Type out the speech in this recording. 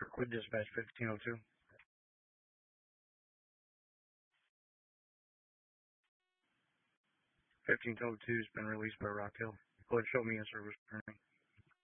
Quid dispatch 1502. 1502 has been released by Rock Hill. Go ahead, show me in service returning.